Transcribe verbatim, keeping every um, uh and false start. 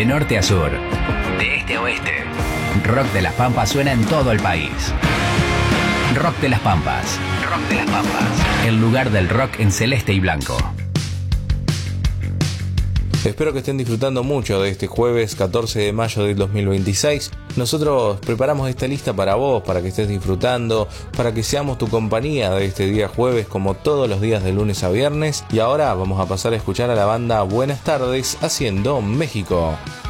De norte a sur, de este a oeste, Rock de las Pampas suena en todo el país. Rock de las Pampas, Rock de las Pampas, el lugar del rock en celeste y blanco. Espero que estén disfrutando mucho de este jueves catorce de mayo del dos mil veintiséis. Nosotros preparamos esta lista para vos, para que estés disfrutando, para que seamos tu compañía de este día jueves como todos los días de lunes a viernes. Y ahora vamos a pasar a escuchar a la banda Buenas Tardes haciendo México.